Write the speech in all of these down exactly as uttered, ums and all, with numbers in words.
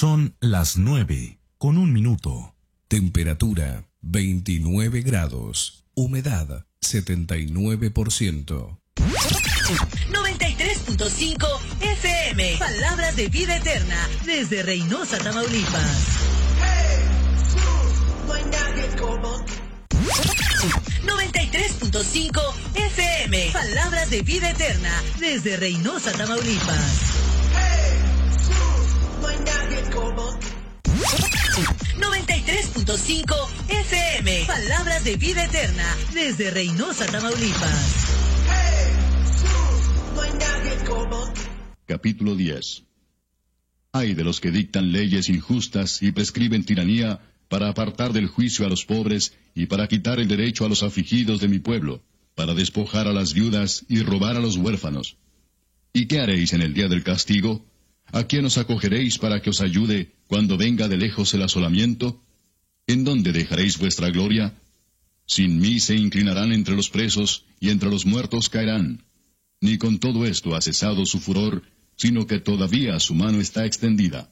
Son las nueve, con un minuto. Temperatura veintinueve grados. Humedad setenta y nueve por ciento. noventa y tres punto cinco F M. Palabras de vida eterna. Desde Reynosa, Tamaulipas. noventa y tres punto cinco F M. Palabras de vida eterna. Desde Reynosa, Tamaulipas. noventa y tres punto cinco F M. Palabras de vida eterna. Desde Reynosa, Tamaulipas. Capítulo diez. Ay de los que dictan leyes injustas y prescriben tiranía para apartar del juicio a los pobres y para quitar el derecho a los afligidos de mi pueblo, para despojar a las viudas y robar a los huérfanos. ¿Y qué haréis en el día del castigo? ¿A quién os acogeréis para que os ayude cuando venga de lejos el asolamiento? ¿En dónde dejaréis vuestra gloria? Sin mí se inclinarán entre los presos y entre los muertos caerán. Ni con todo esto ha cesado su furor, sino que todavía su mano está extendida.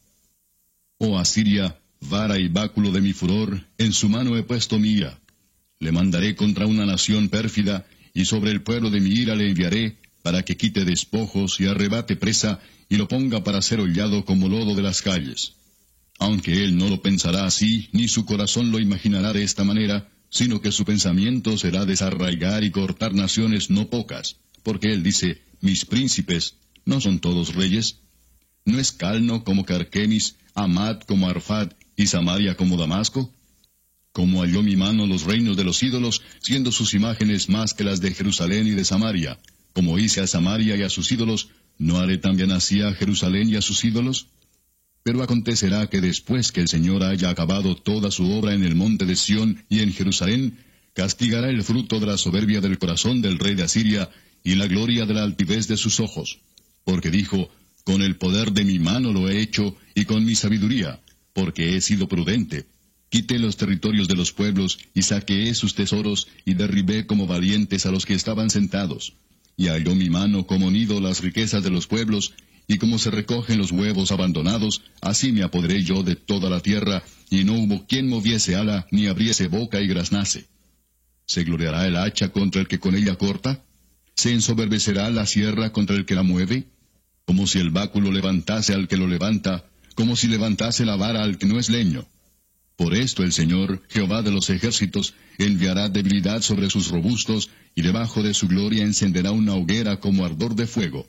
Oh Asiria, vara y báculo de mi furor, en su mano he puesto mi ira. Le mandaré contra una nación pérfida, y sobre el pueblo de mi ira le enviaré, para que quite despojos y arrebate presa, y lo ponga para ser hollado como lodo de las calles. Aunque él no lo pensará así, ni su corazón lo imaginará de esta manera, sino que su pensamiento será desarraigar y cortar naciones no pocas, porque él dice, mis príncipes, ¿no son todos reyes? ¿No es Calno como Carquemis, Amad como Arfad, y Samaria como Damasco? Como halló mi mano los reinos de los ídolos, siendo sus imágenes más que las de Jerusalén y de Samaria, como hice a Samaria y a sus ídolos, ¿no haré también así a Jerusalén y a sus ídolos? Pero acontecerá que después que el Señor haya acabado toda su obra en el monte de Sión y en Jerusalén, castigará el fruto de la soberbia del corazón del rey de Asiria y la gloria de la altivez de sus ojos. Porque dijo, con el poder de mi mano lo he hecho y con mi sabiduría, porque he sido prudente. Quité los territorios de los pueblos y saqueé sus tesoros y derribé como valientes a los que estaban sentados. Y halló mi mano como nido las riquezas de los pueblos, y como se recogen los huevos abandonados, así me apoderé yo de toda la tierra, y no hubo quien moviese ala, ni abriese boca y graznase. ¿Se gloriará el hacha contra el que con ella corta? ¿Se ensoberbecerá la sierra contra el que la mueve? Como si el báculo levantase al que lo levanta, como si levantase la vara al que no es leño. Por esto el Señor, Jehová de los ejércitos, enviará debilidad sobre sus robustos, y debajo de su gloria encenderá una hoguera como ardor de fuego.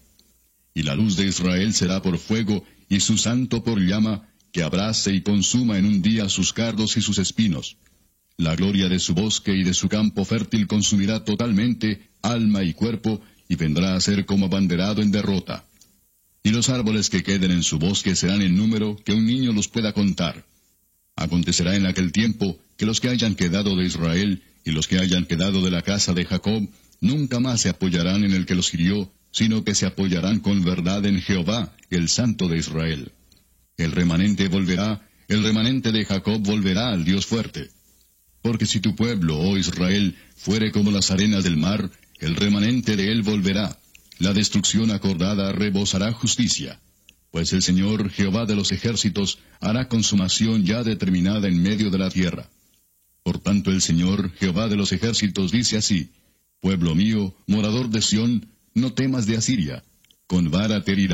Y la luz de Israel será por fuego, y su santo por llama, que abrace y consuma en un día sus cardos y sus espinos. La gloria de su bosque y de su campo fértil consumirá totalmente alma y cuerpo, y vendrá a ser como abanderado en derrota. Y los árboles que queden en su bosque serán en número que un niño los pueda contar. Acontecerá en aquel tiempo que los que hayan quedado de Israel y los que hayan quedado de la casa de Jacob nunca más se apoyarán en el que los hirió, sino que se apoyarán con verdad en Jehová, el Santo de Israel. El remanente volverá, el remanente de Jacob volverá al Dios fuerte. Porque si tu pueblo, oh Israel, fuere como las arenas del mar, el remanente de él volverá. La destrucción acordada rebosará justicia. Pues el Señor, Jehová de los ejércitos, hará consumación ya determinada en medio de la tierra. Por tanto el Señor, Jehová de los ejércitos, dice así, pueblo mío, morador de Sión, no temas de Asiria, con vara te herirá.